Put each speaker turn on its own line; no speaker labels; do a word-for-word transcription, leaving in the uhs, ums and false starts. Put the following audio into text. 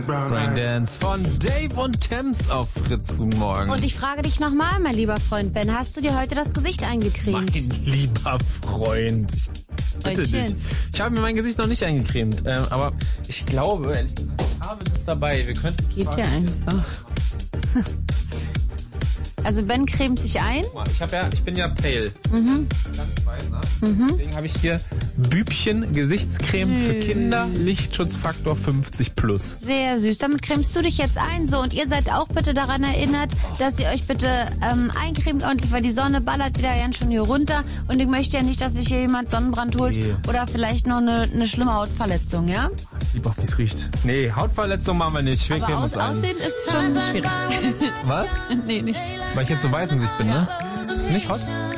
Braindance von Dave und Thames auf Fritz. Guten Morgen.
Und ich frage dich nochmal, mein lieber Freund Ben, hast du dir heute das Gesicht eingecremt?
Mein lieber Freund. Bitte dich. Ich habe mir mein Gesicht noch nicht eingecremt, ähm, aber ich glaube, ehrlich gesagt, ich habe das dabei. Wir könnten.
Geht ja einfach. Also Ben cremt sich ein.
Ich habe ja, ich bin ja pale.
Mhm.
Ganz weiß, ne?
Mhm.
Deswegen habe ich hier Bübchen Gesichtscreme für Kinder, Lichtschutzfaktor fünfzig plus.
Sehr süß. Damit cremst du dich jetzt ein. So, und ihr seid auch bitte daran erinnert, dass ihr euch bitte ähm, eincremt ordentlich, weil die Sonne ballert wieder ganz schön hier runter. Und ich möchte ja nicht, dass sich hier jemand Sonnenbrand holt
Nee.
oder vielleicht noch eine, eine schlimme Hautverletzung, ja?
Lieber, wie es riecht. Nee, Hautverletzung machen wir nicht. Wir
Aber
cremen
aus,
uns ein.
Aussehen ist schon schwierig.
Was?
Nee, nichts.
Weil ich jetzt so weiß im Gesicht bin, ne? Ist es nicht hot?